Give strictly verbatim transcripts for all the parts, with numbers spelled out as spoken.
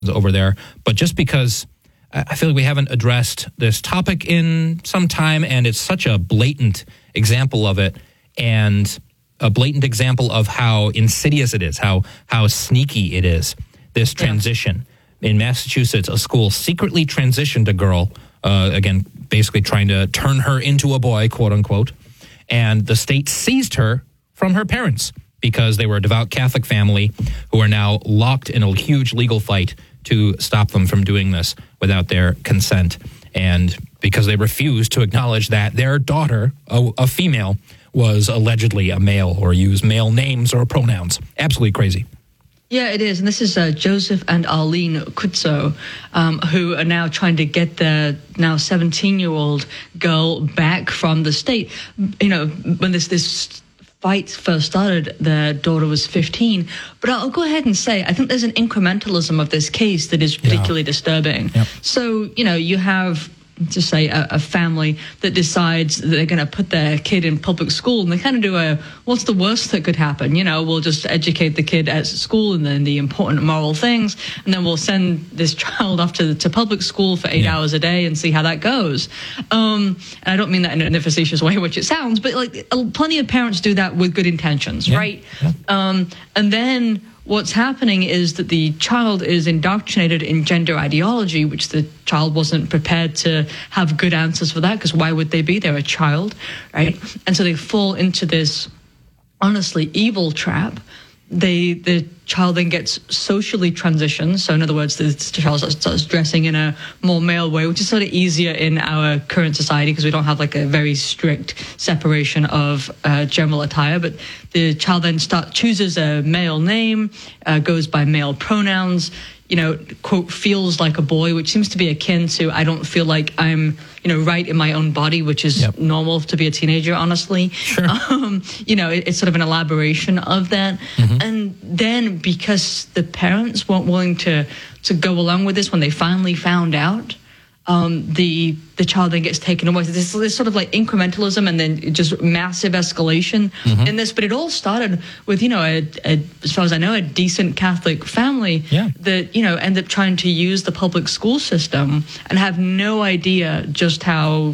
over there. But just because I feel like we haven't addressed this topic in some time, and it's such a blatant example of it, and a blatant example of how insidious it is, how how sneaky it is, this transition. Yeah. In Massachusetts, a school secretly transitioned a girl, uh, again, basically trying to turn her into a boy, quote unquote, and the state seized her from her parents because they were a devout Catholic family who are now locked in a huge legal fight to stop them from doing this without their consent. And because they refused to acknowledge that their daughter, a, a female, was allegedly a male or used male names or pronouns. Absolutely crazy. Yeah, it is. And this is uh, Joseph and Arlene Kutzo, um, who are now trying to get their now seventeen-year-old girl back from the state. You know, when this this fight first started, their daughter was fifteen. But I'll go ahead and say, I think there's an incrementalism of this case that is particularly yeah. disturbing. Yep. So, you know, you have, just say, a, a family that decides that they're going to put their kid in public school, and they kind of do a, what's the worst that could happen? You know, we'll just educate the kid at school and then the important moral things, and then we'll send this child off to, to public school for eight yeah. hours a day and see how that goes. Um, and I don't mean that in a facetious way, which it sounds, but like plenty of parents do that with good intentions, yeah. right? Yeah. Um, and then what's happening is that the child is indoctrinated in gender ideology, which the child wasn't prepared to have good answers for that, because why would they be? They're a child, right? And so they fall into this, honestly, evil trap. They, the child then gets socially transitioned. So in other words, the child starts dressing in a more male way, which is sort of easier in our current society because we don't have like a very strict separation of uh, general attire. But the child then start chooses a male name, uh, goes by male pronouns, you know, quote, feels like a boy, which seems to be akin to, I don't feel like I'm, you know, right in my own body, which is yep. normal to be a teenager, honestly. Sure. Um, you know, it, it's sort of an elaboration of that. Mm-hmm. And then because the parents weren't willing to, to go along with this when they finally found out, um, the the child then gets taken away. So this, this sort of like incrementalism and then just massive escalation mm-hmm. in this. But it all started with, you know, a, a, as far as I know, a decent Catholic family yeah. that, you know, end up trying to use the public school system and have no idea just how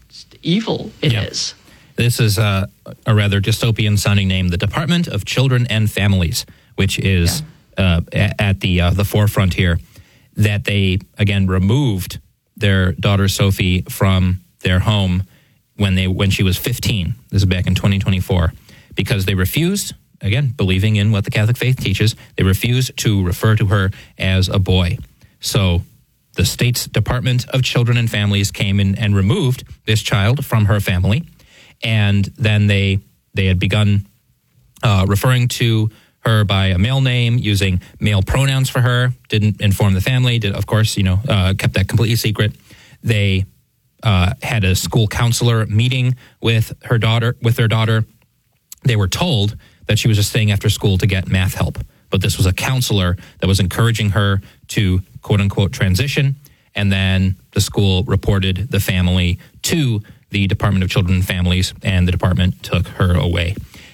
evil it yeah. is. This is a, a rather dystopian-sounding name, the Department of Children and Families, which is yeah. uh, at the uh, the forefront here, that they, again, removed their daughter Sophie from their home when they when she was fifteen. This is back in twenty twenty-four, because they refused, again, believing in what the Catholic faith teaches, they refused to refer to her as a boy. So the state's Department of Children and Families came in and removed this child from her family, and then they they had begun uh, referring to her by a male name, using male pronouns for her, didn't inform the family, did, of course, you know, uh, kept that completely secret. They uh, had a school counselor meeting with her daughter, with their daughter. They were told that she was just staying after school to get math help. But this was a counselor that was encouraging her to, quote unquote, transition. And then the school reported the family to the Department of Children and Families, and the department took her away.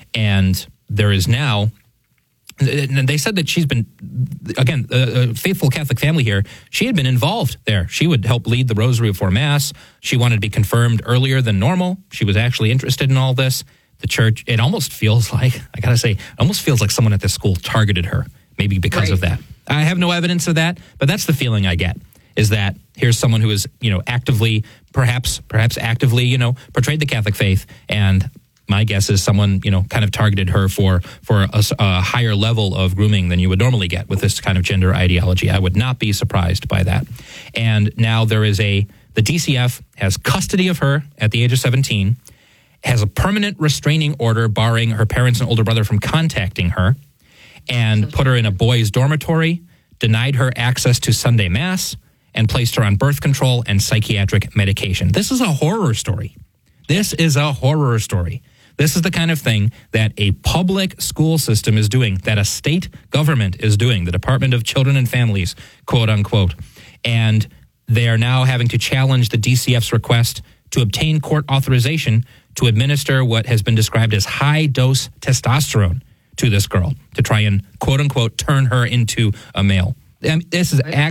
And there is now, and they said that she's been, again, a, a faithful Catholic family here. She had been involved there. She would help lead the rosary before Mass. She wanted to be confirmed earlier than normal. She was actually interested in all this. The church, it almost feels like, I gotta say, it almost feels like someone at this school targeted her, maybe because right. of that. I have no evidence of that, but that's the feeling I get, is that here's someone who is, you know, actively, perhaps, perhaps actively, you know, portrayed the Catholic faith, and my guess is someone, you know, kind of targeted her for for a, a higher level of grooming than you would normally get with this kind of gender ideology. I would not be surprised by that. And now there is a, the D C F has custody of her at the age of seventeen, has a permanent restraining order barring her parents and older brother from contacting her, and put her in a boys' dormitory, denied her access to Sunday Mass, and placed her on birth control and psychiatric medication. This is a horror story. This is a horror story. This is the kind of thing that a public school system is doing, that a state government is doing, the Department of Children and Families, quote unquote. And they are now having to challenge the D C F's request to obtain court authorization to administer what has been described as high-dose testosterone to this girl, to try and, quote unquote, turn her into a male. I mean, this is